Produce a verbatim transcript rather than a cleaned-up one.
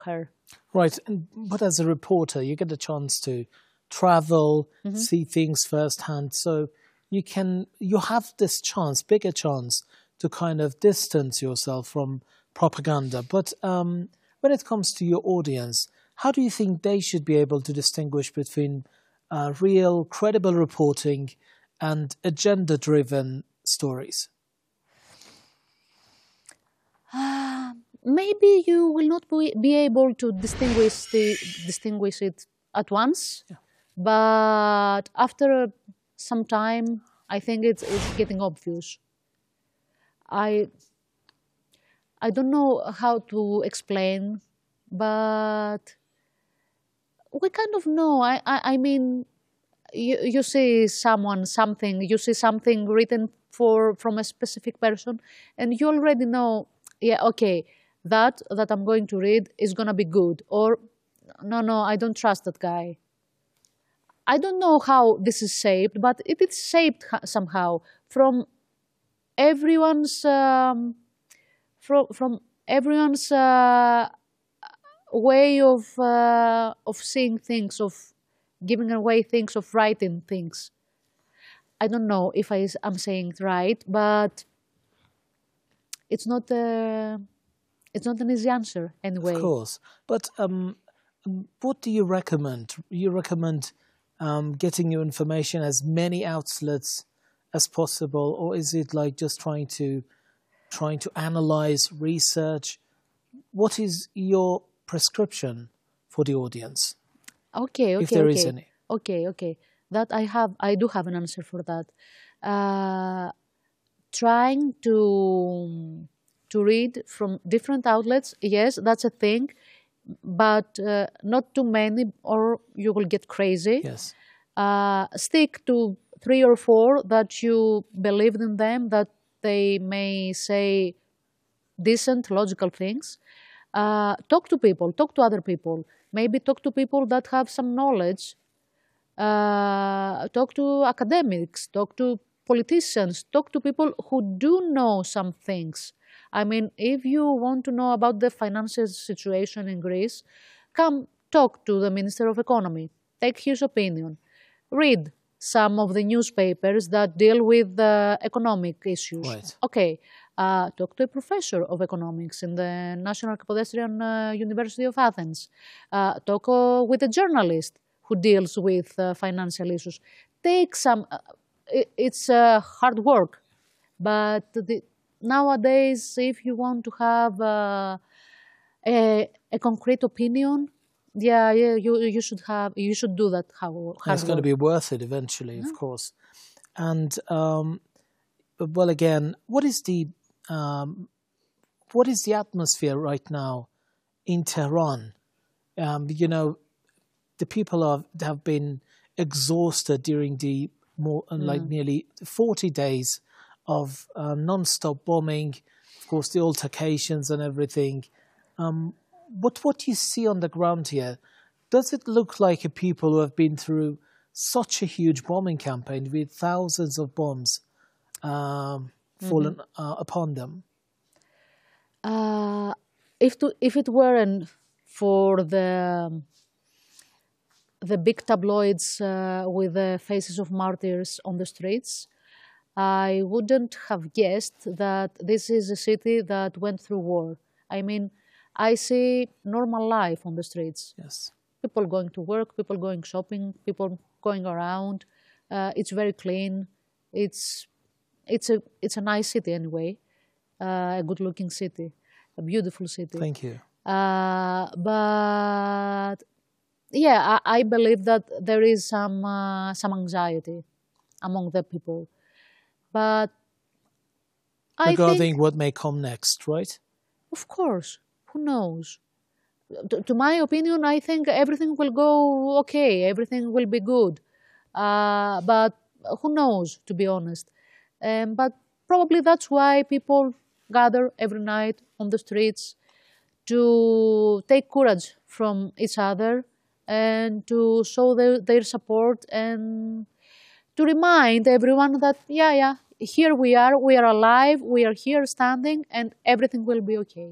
her. Right, and, but as a reporter, you get a chance to travel, Mm-hmm. see things firsthand. So you can you have this chance, bigger chance, to kind of distance yourself from propaganda. But um, when it comes to your audience, how do you think they should be able to distinguish between uh, real, credible reporting and agenda-driven stories? Uh, maybe you will not be, be able to distinguish the distinguish it at once, Yeah. but after some time, I think it's it's getting obvious. I I don't know how to explain, but we kind of know. I I, I mean, you, you see someone something you see something written for from a specific person, and you already know, yeah, okay, that that I'm going to read is going to be good, or no, no, I don't trust that guy. I don't know how this is shaped, but it is shaped ha- somehow from everyone's um, from from everyone's uh, way of uh, of seeing things, of giving away things, of writing things. I don't know if I am saying it right, but it's not a, it's not an easy answer Of anyway. course. But um, um, what do you recommend? You recommend um, getting your information as many outlets as possible, or is it like just trying to trying to analyze, research? What is your prescription for the audience, Okay, if okay, there is okay, any? okay, okay. That I have, I do have an answer for that. Uh, trying to to read from different outlets, yes, that's a thing, but uh, not too many, or you will get crazy. Yes. Uh, stick to three or four that you believe in them, that they may say decent, logical things. Uh, talk to people, talk to other people. Maybe talk to people that have some knowledge. Uh, talk to academics, talk to politicians, talk to people who do know some things. I mean, if you want to know about the financial situation in Greece, come talk to the Minister of Economy, take his opinion, read some of the newspapers that deal with uh, economic issues. Right. Okay, uh, talk to a professor of economics in the National Kapodistrian uh, University of Athens. Uh, talk uh, with a journalist who deals with uh, financial issues. Take some, uh, it, it's uh, hard work, but the, nowadays, if you want to have uh, a, a concrete opinion, yeah, yeah, you you should have you should do that how And hard it's going to work. be worth it eventually, of Yeah. course. And um, well, again, what is the um, what is the atmosphere right now in Tehran? Um, you know, the people are, have been exhausted during the more uh, like Mm. nearly forty days of uh, non-stop bombing, of course, the altercations and everything. Um, what what do you see on the ground here? Does it look like a people who have been through such a huge bombing campaign with thousands of bombs um, Mhm. fallen uh, upon them? Uh, if to, if it weren't for the the big tabloids uh, with the faces of martyrs on the streets, I wouldn't have guessed that this is a city that went through war. I mean, I see normal life on the streets. Yes. People going to work, people going shopping, people going around. Uh, it's very clean. It's it's a it's a nice city anyway, uh, a good-looking city, a beautiful city. Thank you. Uh, but yeah, I, I believe that there is some uh, some anxiety among the people. But I Regarding think, what may come next, right? of course, who knows? To, to my opinion, I think everything will go okay, everything will be good. Uh, but who knows, to be honest? Um, but probably that's why people gather every night on the streets to take courage from each other and to show their, their support, and to remind everyone that, yeah, yeah, here we are, we are alive, we are here standing, and everything will be okay.